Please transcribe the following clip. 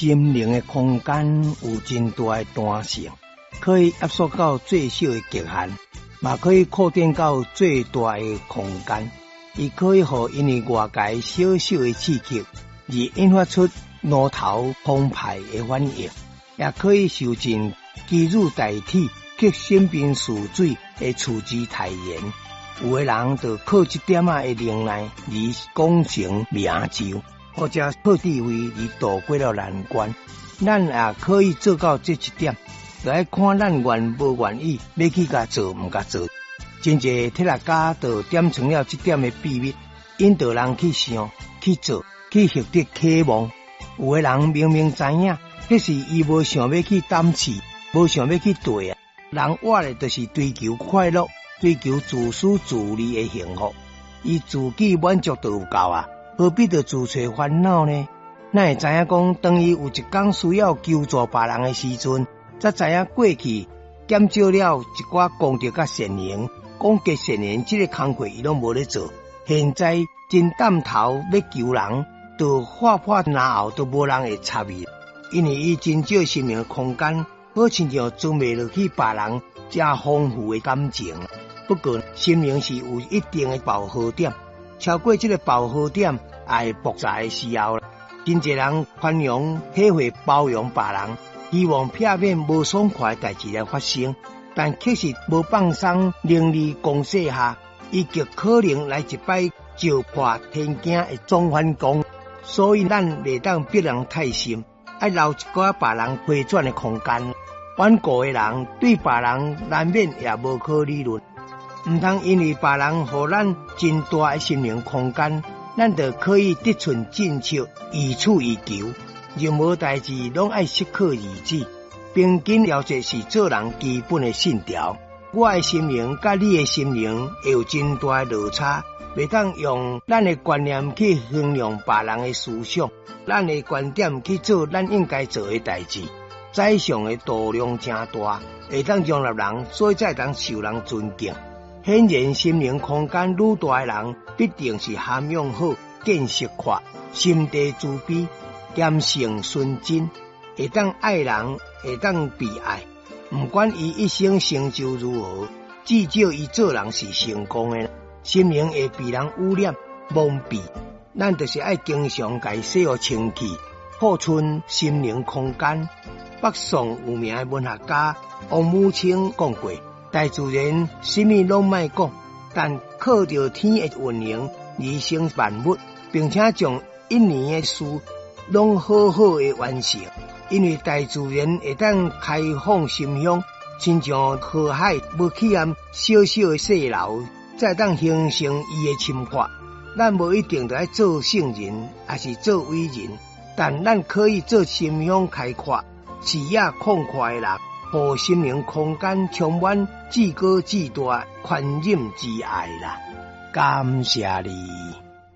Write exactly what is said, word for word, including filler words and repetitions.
心灵的空间有真大的弹性，可以压缩到最小的极限，嘛可以扩展到最大的空间。伊可以互因为外界小小的刺激而引发出脑头澎湃的反应，也可以受尽基乳代替吸心病死水的处之泰然。有的人就靠这点仔的能耐而功成名就，或者靠智慧而渡过了难关。咱也可以做到这一点，就要看咱愿无愿意要去甲做，毋甲做。真侪科学家就点出了这点的秘密，引导人去想、去做、去获得渴望。有的人明明知影，迄是伊无想要去担起，无想要去对啊。人活的就是追求快乐，追求自私自利的幸福。伊自己满足就有够啊，何必着自找烦恼呢？咱会知影讲，当伊有一天需要求助别人的时阵，才知影过去减少了一寡功德甲善行。讲结善缘这个工课伊拢无咧做，现在真担头要求人，就破破然后都无人会插伊，因为伊真少心灵的空间，好亲像装袂落去别人正丰富的感情。不过心灵是有一定的饱和点，超过这个饱和点也会爆炸的时候啦。真侪人宽容、体会、包容别人，希望避免无爽快的代志来发生。但确实无放松能力公势下，伊极可能来一摆招破天惊的总反攻。所以咱袂当逼人太心，要留一寡别人回转的空间。顽固的人对别人难免也无可理论，毋通因为别人互咱真大的心灵空间，咱就可以得寸进尺、予取予求，任何代志拢爱适可而止。平均了解是做人基本的信条。我的心灵甲你的心灵会有真大的落差，袂当用咱的观念去衡量别人的思想，咱的观点去做咱应该做的代志。在上的度量真大，会当容纳人，所以才当受人尊敬。显然，心灵空间愈大的人，必定是涵养好、见识阔、心地慈悲、言行纯真，会当爱人，会当被爱。毋管伊一生成就如何，至少伊做人是成功的。心灵会被人污染、蒙蔽，咱就是爱经常甲伊洗互清气，保存心灵空间。北宋有名的文学家王武清讲过：大自然什么拢莫讲，但靠着天的运行而成万物，并且将一年的事拢好好的完成。因为大自然会当开放心胸，亲像河海要起暗小小的细流，再当形成伊的侵犯。咱无一定得爱做圣人，还是做伟人，但咱可以做心胸开阔、视野宽阔的人，互心灵空间充满至高至大宽忍之爱啦。感谢你。